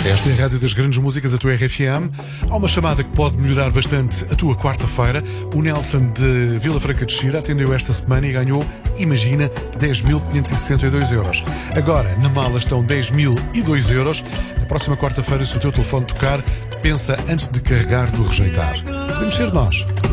Esta é a Rádio das Grandes Músicas, a tua RFM. Há uma chamada que pode melhorar bastante a tua quarta-feira. O Nelson de Vila Franca de Xira atendeu esta semana e ganhou, imagina, 10.562 euros. Agora, na mala estão 10.002 euros. Na próxima quarta-feira, se o teu telefone tocar, pensa antes de carregar no rejeitar. Podemos ser nós.